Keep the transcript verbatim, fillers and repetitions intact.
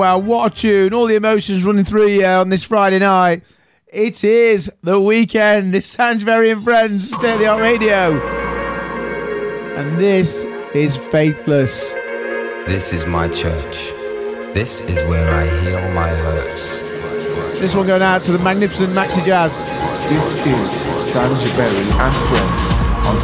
Well, what a tune. All the emotions running through you on this Friday night. It is the weekend. This sounds very in Friends, State of the Art Radio. And this is Faithless. This is my church. This is where I heal my hurts. This one going out to the magnificent Maxi Jazz. This is Sanjay Berry and Friends.